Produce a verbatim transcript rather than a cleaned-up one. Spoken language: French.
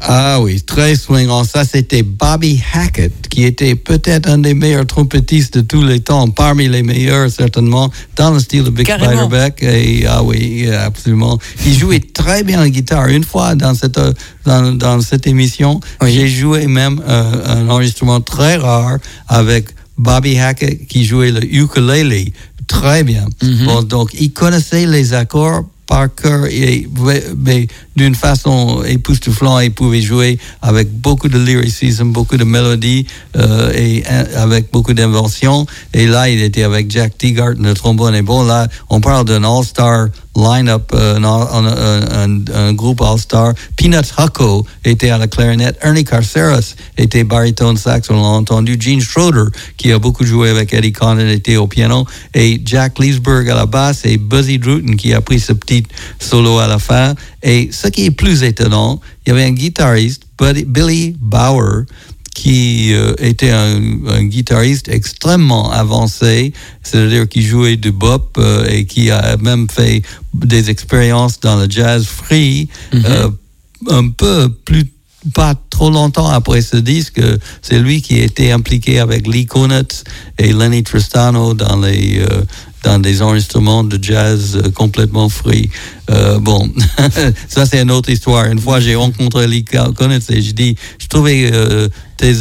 Ah oui, très swingant. Ça, c'était Bobby Hackett, qui était peut-être un des meilleurs trompettistes de tous les temps, parmi les meilleurs, certainement, dans le style de Bix Beiderbecke. Et, ah oui, absolument. Il jouait très bien la guitare. Une fois, dans cette, dans, dans cette émission, oui. j'ai joué même euh, un enregistrement très rare avec Bobby Hackett, qui jouait le ukulélé. Très bien. Mm-hmm. Bon, donc, il connaissait les accords par cœur, et, mais d'une façon époustouflante, il pouvait jouer avec beaucoup de lyricisme, beaucoup de mélodies euh, et avec beaucoup d'inventions. Et là, il était avec Jack Teagarden, le trombone. Et bon, là, on parle d'un all-star line-up, euh, un, un, un, un groupe all-star. Peanuts Hucko était à la clarinette. Ernie Carceras était baritone sax, on l'a entendu. Gene Schroeder, qui a beaucoup joué avec Eddie Condon, était au piano. Et Jack Leesburg à la basse et Buzzy Druten qui a pris ce petit solo à la fin. Et ce qui est plus étonnant, il y avait un guitariste, Billy Bauer, qui euh, était un, un guitariste extrêmement avancé, c'est-à-dire qui jouait du bop euh, et qui a même fait des expériences dans le jazz free, mm-hmm. euh, un peu plus pas trop longtemps après ce disque. C'est lui qui était impliqué avec Lee Konitz et Lenny Tristano dans les euh, dans des enregistrements de jazz euh, complètement free. Euh, bon, ça c'est une autre histoire. Une fois, j'ai rencontré Lee Konitz et je dis, je trouvais euh, tes